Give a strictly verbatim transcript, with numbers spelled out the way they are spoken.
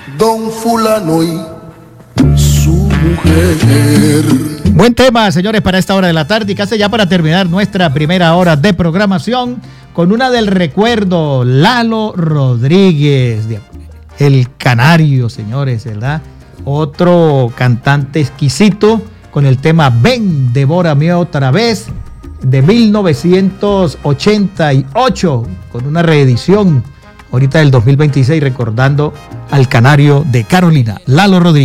don fulano y su mujer. Buen tema, señores, para esta hora de la tarde y casi ya para terminar nuestra primera hora de programación con una del recuerdo, Lalo Rodríguez, el canario, señores, ¿verdad? Otro cantante exquisito con el tema Ven, devórame otra vez, de mil novecientos ochenta y ocho, con una reedición ahorita del dos mil veintiséis, recordando al canario de Carolina, Lalo Rodríguez.